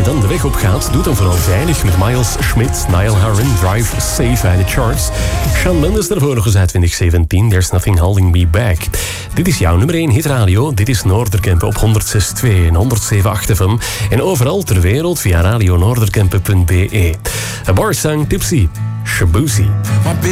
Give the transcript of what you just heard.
dan de weg op gaat, doe dan vooral veilig met Miles Schmidt, Niall Horan, Drive Safe uit de charts. Shawn Mendes daarvoor nog eens uit 2017, There's Nothing Holding Me Back. Dit is jouw nummer 1 hitradio. Dit is Noorderkempen op 106.2 en 107.8 FM. En overal ter wereld via radionoorderkempen.be. A bar song Tipsy, Shabusi.